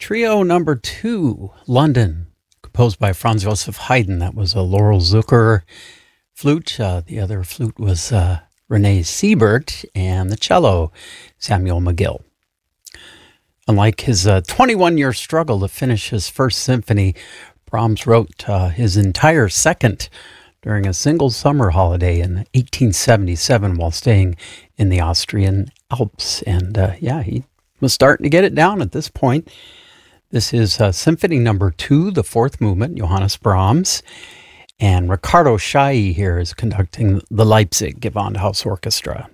Trio number 2, London, composed by Franz Joseph Haydn. That was a Laurel Zucker flute. The other flute was Renee Siebert, and the cello, Samuel McGill. Unlike his 21-year struggle to finish his first symphony, Brahms wrote his entire second during a single summer holiday in 1877 while staying in the Austrian Alps. And he was starting to get it down at this point. This is Symphony number 2, the fourth movement, Johannes Brahms. And Ricardo Chailly here is conducting the Leipzig Gewandhaus Orchestra.